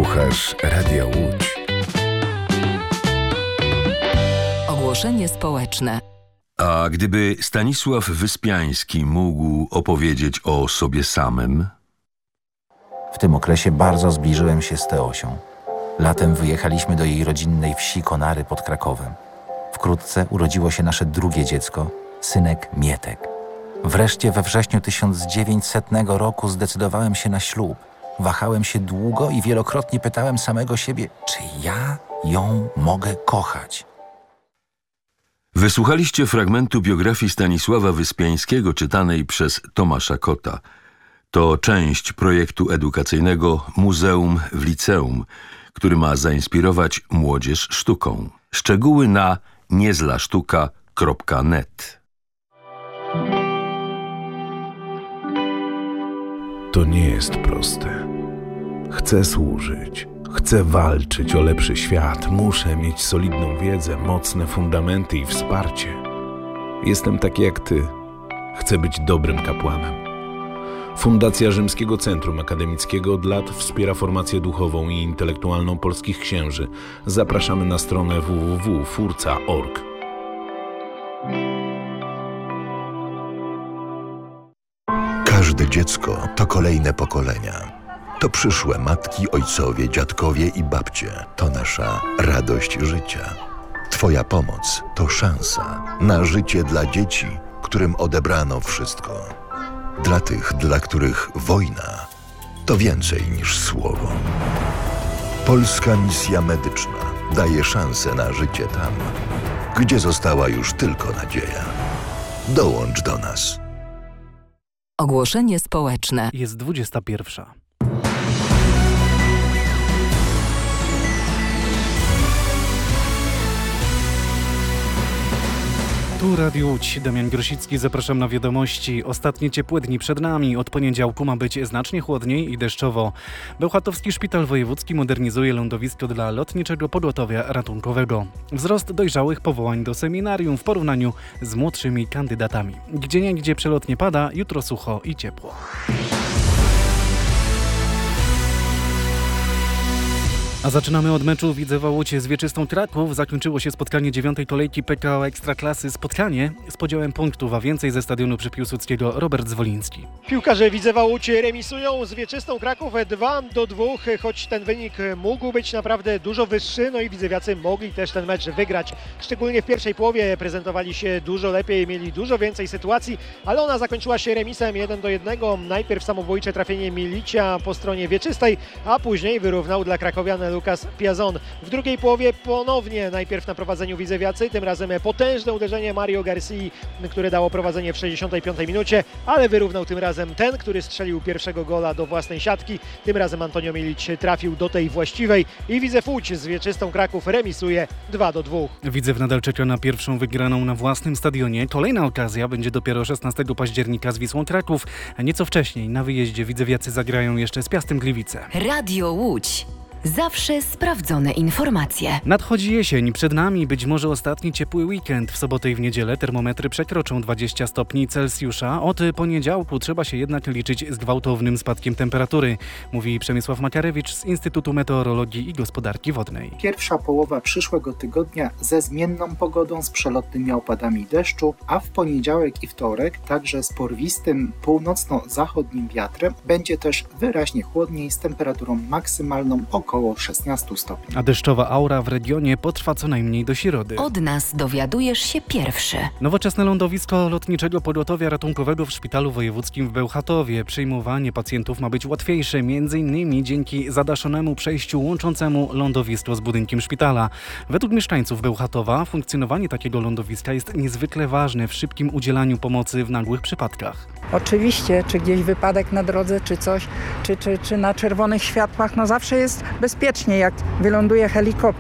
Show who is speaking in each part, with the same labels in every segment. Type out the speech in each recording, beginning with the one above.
Speaker 1: Słuchasz Radia Łódź.
Speaker 2: Ogłoszenie społeczne.
Speaker 3: A gdyby Stanisław Wyspiański mógł opowiedzieć o sobie samym?
Speaker 4: W tym okresie bardzo zbliżyłem się z Teosią. Latem wyjechaliśmy do jej rodzinnej wsi Konary pod Krakowem. Wkrótce urodziło się nasze drugie dziecko, synek Mietek. Wreszcie we wrześniu 1900 roku zdecydowałem się na ślub. Wahałem się długo i wielokrotnie pytałem samego siebie, czy ja ją mogę kochać.
Speaker 3: Wysłuchaliście fragmentu biografii Stanisława Wyspiańskiego czytanej przez Tomasza Kota. To część projektu edukacyjnego Muzeum w Liceum, który ma zainspirować młodzież sztuką. Szczegóły na niezlasztuka.net.
Speaker 1: To nie jest proste. Chcę służyć, chcę walczyć o lepszy świat, muszę mieć solidną wiedzę, mocne fundamenty i wsparcie. Jestem taki jak ty. Chcę być dobrym kapłanem. Fundacja Rzymskiego Centrum Akademickiego od lat wspiera formację duchową i intelektualną polskich księży. Zapraszamy na stronę www.furca.org.
Speaker 5: Każde dziecko to kolejne pokolenia. To przyszłe matki, ojcowie, dziadkowie i babcie. To nasza radość życia. Twoja pomoc to szansa na życie dla dzieci, którym odebrano wszystko. Dla tych, dla których wojna to więcej niż słowo. Polska Misja Medyczna daje szansę na życie tam, gdzie została już tylko nadzieja. Dołącz do nas.
Speaker 2: Ogłoszenie społeczne.
Speaker 6: Jest 21. Tu Radio Łódź, Damian Grosicki, zapraszam na wiadomości. Ostatnie ciepłe dni przed nami. Od poniedziałku ma być znacznie chłodniej i deszczowo. Bełchatowski Szpital Wojewódzki modernizuje lądowisko dla lotniczego pogotowia ratunkowego. Wzrost dojrzałych powołań do seminarium w porównaniu z młodszymi kandydatami. Gdzieniegdzie przelotnie pada, jutro sucho i ciepło. A zaczynamy od meczu Widzewa Łódź z Wieczystą Kraków. Zakończyło się spotkanie 9. kolejki PKO Ekstraklasy. Spotkanie z podziałem punktów, a więcej ze stadionu przy Piłsudskiego Robert Zwoliński.
Speaker 7: Piłkarze Widzewa Łódź remisują z Wieczystą Kraków 2-2, choć ten wynik mógł być naprawdę dużo wyższy, no i widzewiacy mogli też ten mecz wygrać. Szczególnie w pierwszej połowie prezentowali się dużo lepiej, mieli dużo więcej sytuacji, ale ona zakończyła się remisem 1-1. Najpierw samobójcze trafienie Milicia po stronie wieczystej, a później wyrównał dla krakowian Lukas Piazon. W drugiej połowie ponownie najpierw na prowadzeniu widzewiacy, tym razem potężne uderzenie Mario Garcii, które dało prowadzenie w 65 minucie, ale wyrównał tym razem ten, który strzelił pierwszego gola do własnej siatki. Tym razem Antonio Milić trafił do tej właściwej i Widzew Łódź z Wieczystą Kraków remisuje 2-2.
Speaker 6: Widzew nadal czeka na pierwszą wygraną na własnym stadionie. Kolejna okazja będzie dopiero 16 października z Wisłą Kraków, a nieco wcześniej na wyjeździe widzewiacy zagrają jeszcze z Piastem Gliwice.
Speaker 2: Radio Łódź. Zawsze sprawdzone informacje.
Speaker 6: Nadchodzi jesień, przed nami być może ostatni ciepły weekend. W sobotę i w niedzielę termometry przekroczą 20 stopni Celsjusza. Od poniedziałku trzeba się jednak liczyć z gwałtownym spadkiem temperatury, mówi Przemysław Makarewicz z Instytutu Meteorologii i Gospodarki Wodnej.
Speaker 8: Pierwsza połowa przyszłego tygodnia ze zmienną pogodą, z przelotnymi opadami deszczu, a w poniedziałek i wtorek także z porwistym północno-zachodnim wiatrem. Będzie też wyraźnie chłodniej z temperaturą maksymalną około 16 stopni.
Speaker 6: A deszczowa aura w regionie potrwa co najmniej do środy.
Speaker 2: Od nas dowiadujesz się pierwszy.
Speaker 6: Nowoczesne lądowisko lotniczego pogotowia ratunkowego w Szpitalu Wojewódzkim w Bełchatowie. Przyjmowanie pacjentów ma być łatwiejsze, m.in. dzięki zadaszonemu przejściu łączącemu lądowisko z budynkiem szpitala. Według mieszkańców Bełchatowa funkcjonowanie takiego lądowiska jest niezwykle ważne w szybkim udzielaniu pomocy w nagłych przypadkach.
Speaker 9: Oczywiście, czy gdzieś wypadek na drodze, czy coś, czy na czerwonych światłach, no zawsze jest bezpiecznie. Jak wyląduje helikopter,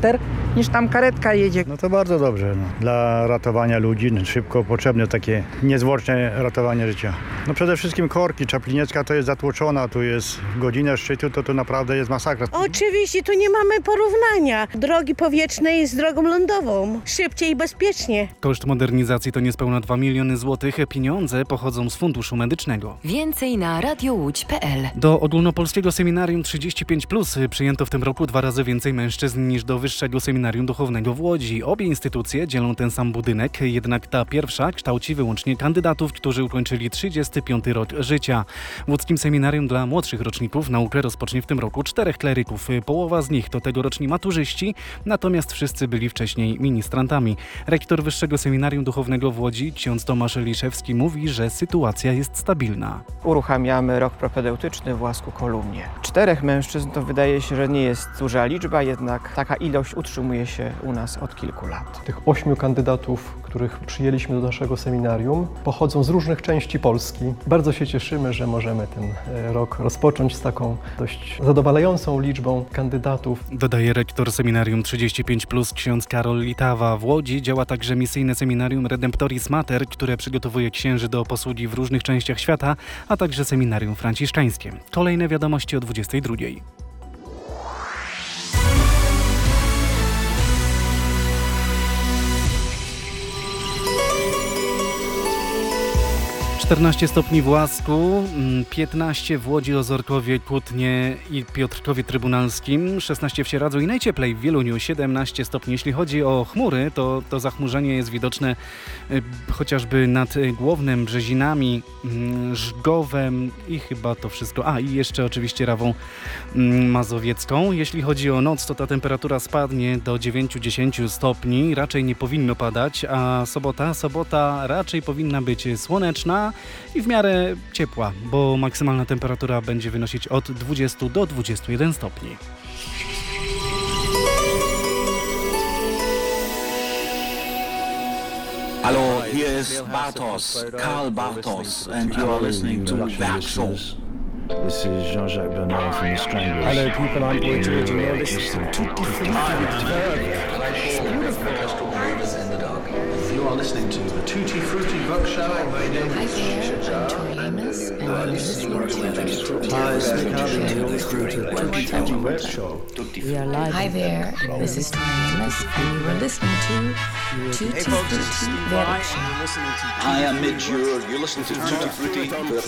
Speaker 9: niż tam karetka jedzie.
Speaker 10: No to bardzo dobrze. Dla ratowania ludzi szybko potrzebne takie niezwłoczne ratowanie życia. No przede wszystkim korki. Czapliniecka to jest zatłoczona, tu jest godzinę szczytu, to naprawdę jest masakra.
Speaker 11: Oczywiście, tu nie mamy porównania drogi powietrznej z drogą lądową. Szybciej i bezpiecznie.
Speaker 6: Koszt modernizacji to niespełna 2 miliony złotych. Pieniądze pochodzą z Funduszu Medycznego.
Speaker 2: Więcej na radiołódź.pl.
Speaker 6: Do ogólnopolskiego seminarium 35+ przyjęto w tym roku 2 razy więcej mężczyzn niż do Wyższego Seminarium Duchownego w Łodzi. Obie instytucje dzielą ten sam budynek, jednak ta pierwsza kształci wyłącznie kandydatów, którzy ukończyli 35 rok życia. W łódzkim seminarium dla młodszych roczników naukę rozpocznie w tym roku 4 kleryków. Połowa z nich to tegoroczni maturzyści, natomiast wszyscy byli wcześniej ministrantami. Rektor Wyższego Seminarium Duchownego w Łodzi, ksiądz Tomasz Liszewski, mówi, że sytuacja jest stabilna.
Speaker 12: Uruchamiamy rok propedeutyczny w Łasku-Kolumnie. 4 mężczyzn to wydaje się, że nie jest duża liczba, jednak taka ilość utrzymuje się u nas od kilku lat.
Speaker 13: Tych 8 kandydatów, których przyjęliśmy do naszego seminarium, pochodzą z różnych części Polski. Bardzo się cieszymy, że możemy ten rok rozpocząć z taką dość zadowalającą liczbą kandydatów.
Speaker 6: Dodaje rektor Seminarium 35+, ksiądz Karol Litawa. W Łodzi działa także misyjne seminarium Redemptoris Mater, które przygotowuje księży do posługi w różnych częściach świata, a także seminarium franciszkańskie. Kolejne wiadomości o 22:00. 14 stopni w Łasku, 15 w Łodzi, Ozorkowie, Kutnie i Piotrkowie Trybunalskim, 16 w Sieradzu i najcieplej w Wieluniu, 17 stopni. Jeśli chodzi o chmury, to zachmurzenie jest widoczne chociażby nad Głownem, Brzezinami, Żgowem i chyba to wszystko. I jeszcze oczywiście Rawą Mazowiecką. Jeśli chodzi o noc, to ta temperatura spadnie do 9-10 stopni. Raczej nie powinno padać, a sobota raczej powinna być słoneczna i w miarę ciepła, bo maksymalna temperatura będzie wynosić od 20 do 21 stopni.
Speaker 14: Hello, here is Bartos, Karl Bartos, and you are listening to Werkshow.
Speaker 15: This is Jean-Jacques Bernard from the Stranglers.
Speaker 16: Hello people, I'm Boy George and you're listening to Tutti Frutti.
Speaker 17: You are listening to the Tutti Frutti Workshop. My name is Tori Amos and you're listening to
Speaker 15: Hi, it's Nick Harvey and you're listening to Tutti Frutti Workshop.
Speaker 18: Hi there, this is Tori Amos and you are listening to Tutti Frutti Workshop.
Speaker 14: Hi, I'm Midge. You're listening to Tutti Frutti for the